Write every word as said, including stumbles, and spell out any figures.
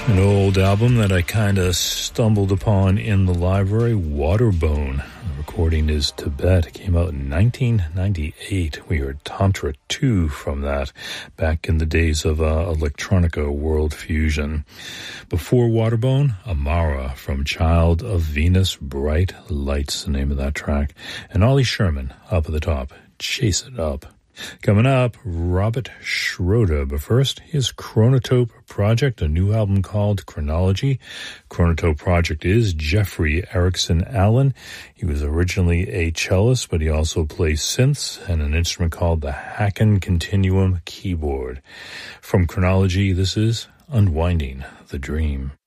An old album that I kind of stumbled upon in the library, Waterbone. The recording is Tibet. It came out in nineteen ninety-eight. We heard Tantra two from that back in the days of uh, electronica world fusion. Before Waterbone, Amara from Child of Venus, Bright Lights, the name of that track. And Ollie Sherman up at the top, Chase It Up. Coming up, Robert Schroeder. But first, his Chronotope Project, a new album called Chronology. Chronotope Project is Jeffrey Erickson Allen. He was originally a cellist, but he also plays synths and an instrument called the Hacken Continuum keyboard. From Chronology, this is Unwinding the Dream.